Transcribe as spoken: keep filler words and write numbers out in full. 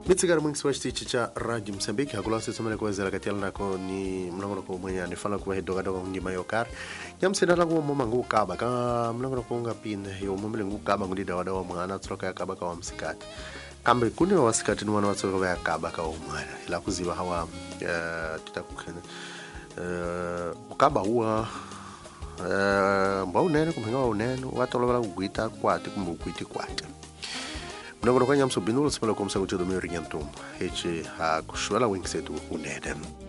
Mitsigara mwingi wa chitichi cha Radio Msambiki hakula sisi mwana kwa zela kati nako ni mlango kwa mwenye ni fala kwa hedoga doga ngima yokar nyamsena langu mama ngu kaba ka mlango kwa nga pin yo mumele ngu kaba ngudi dawa dawa mwana troka kaba ka msikati kambe kuni wa wasikati ni wana watsoka ba kaba ka mwana ila kuziba hawa titakukene ukaba huwa mbau nene kumhenga wa nene watolola kuguita kwate kumbukuiti kwate Mnangona kwa nyamso binulo sipala kwa msa kuchodo meo rinyantum. Heche ha kushwela wingsetu unedem.